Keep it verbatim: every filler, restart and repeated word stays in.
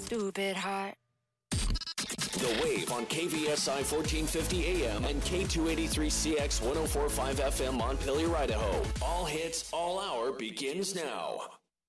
stupid hot. The Wave on K V S I fourteen fifty A M and K two eighty-three C X one oh four point five F M Montpelier, Idaho. All hits, all hour begins now.